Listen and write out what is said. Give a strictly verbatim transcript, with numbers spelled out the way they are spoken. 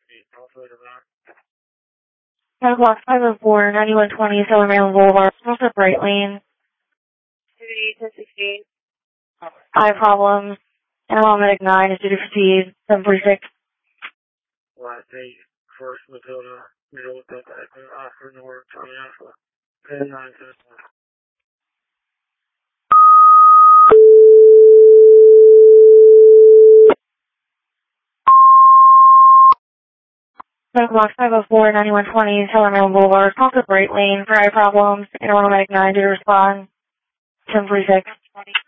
ten o'clock, five oh four, ninety-one twenty, Southern Maryland Boulevard, north of Bright Lane. ten sixteen. Eye problems. Analytic nine is due to fatigue. seven forty-six. Last eight, first Matilda, middle Delta, Oscar North, Charlie Alpha, ten nine seven one. ten o'clock, five oh four, ninety-one twenty, Southern Maryland Boulevard, north of Bright Lane for eye problems. Analytic nine due to respond. ten forty-six.